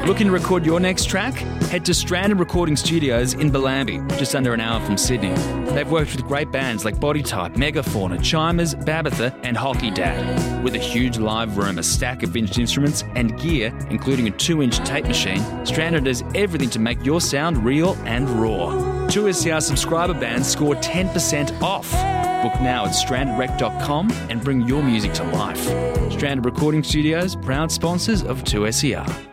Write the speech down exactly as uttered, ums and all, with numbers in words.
Looking to record your next track? Head to Stranded Recording Studios in Bellambi, just under an hour from Sydney. They've worked with great bands like Bodytype, Megafauna, Chimers, Babatha and Hockey Dad. With a huge live room, a stack of vintage instruments and gear, including a two-inch tape machine, Stranded does everything to make your sound real and raw. two S C R subscriber bands score ten percent off. Book now at stranded rec dot com and bring your music to life. Stranded Recording Studios, proud sponsors of two S E R.